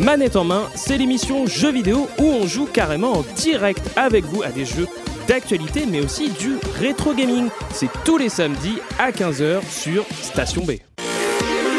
Manette en main, c'est l'émission Jeux vidéo où on joue carrément en direct avec vous à des jeux d'actualité mais aussi du rétro gaming. C'est tous les samedis à 15h sur Station B.